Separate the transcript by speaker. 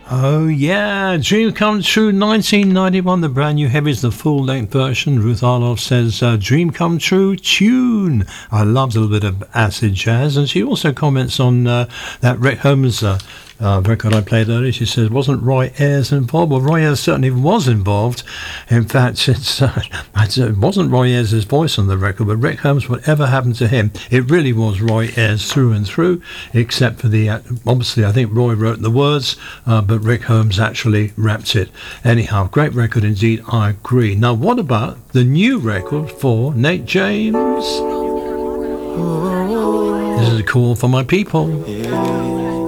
Speaker 1: Oh yeah, Dream Come True 1991, the brand new Heavies, the full-length version. Ruth Arloff says, Dream Come True tune. I loved a little bit of acid jazz. And she also comments on that Rick Holmes record I played earlier. She says, wasn't Roy Ayers involved? Well, Roy Ayers certainly was involved. In fact, it wasn't Roy Ayers' voice on the record, but Rick Holmes, whatever happened to him, it really was Roy Ayers through and through, except for obviously, I think Roy wrote the words, but Rick Holmes actually rapped it. Anyhow, great record indeed, I agree. Now, what about the new record for Nate James? This is a call for my people.
Speaker 2: Yeah.